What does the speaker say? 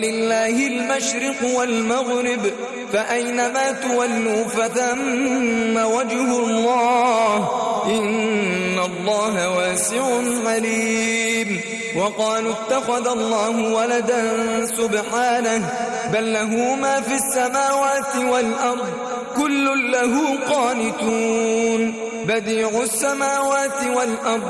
لله المشرق والمغرب فأينما تولوا فثم وجه الله إن الله واسع عليم. وقالوا اتخذ الله ولدا سبحانه بل له ما في السماوات والأرض كل له قانتون بديع السماوات والأرض